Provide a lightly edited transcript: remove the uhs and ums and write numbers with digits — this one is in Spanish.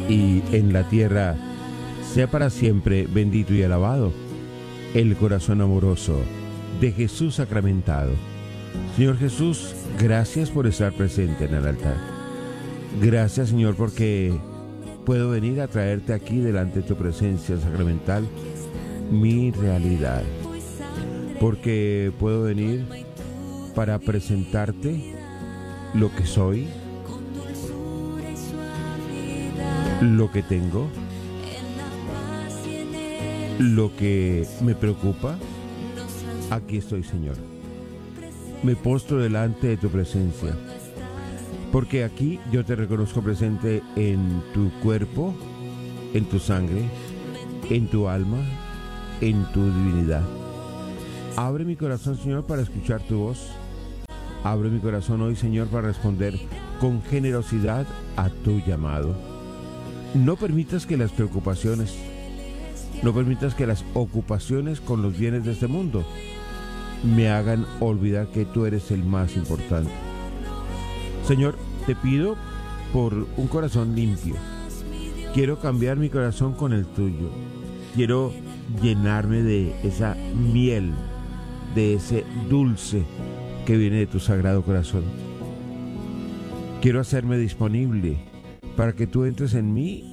y en la tierra, sea para siempre bendito y alabado el corazón amoroso de Jesús sacramentado. Señor Jesús, gracias por estar presente en el altar. Gracias, Señor, porque puedo venir a traerte aquí delante de tu presencia sacramental mi realidad. Porque puedo venir para presentarte lo que soy, lo que tengo, lo que me preocupa. Aquí estoy, Señor. Me postro delante de tu presencia, porque aquí yo te reconozco presente en tu cuerpo, en tu sangre, en tu alma, en tu divinidad. Abre mi corazón, Señor, para escuchar tu voz. Abre mi corazón hoy, Señor, para responder con generosidad a tu llamado. No permitas que las preocupaciones, no permitas que las ocupaciones con los bienes de este mundo me hagan olvidar que tú eres el más importante. Señor, te pido por un corazón limpio. Quiero cambiar mi corazón con el tuyo. Quiero llenarme de esa miel, de ese dulce que viene de tu sagrado corazón. Quiero hacerme disponible para que tú entres en mí